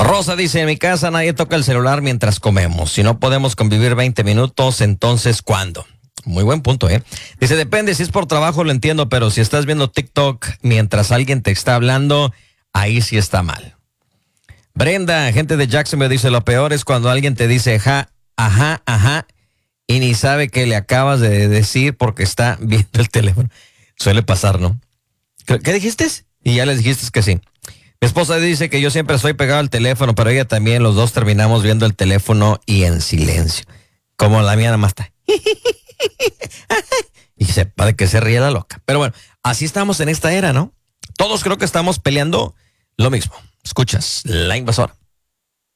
Rosa dice, en mi casa nadie toca el celular mientras comemos. Si no podemos convivir 20 minutos, entonces ¿cuándo? Muy buen punto, ¿eh? Dice, depende, si es por trabajo lo entiendo, pero si estás viendo TikTok mientras alguien te está hablando, ahí sí está mal. Brenda, gente de Jacksonville, dice, lo peor es cuando alguien te dice ajá, y ni sabe qué le acabas de decir porque está viendo el teléfono. Suele pasar, ¿no? ¿Qué dijiste? Y ya les dijiste que sí. Mi esposa dice que yo siempre estoy pegado al teléfono, pero ella también, los dos terminamos viendo el teléfono y en silencio. Como la mía nada más está. Y sepa de que se ríe la loca. Pero bueno, así estamos en esta era, ¿no? Todos creo que estamos peleando lo mismo. Escuchas, La Invasora.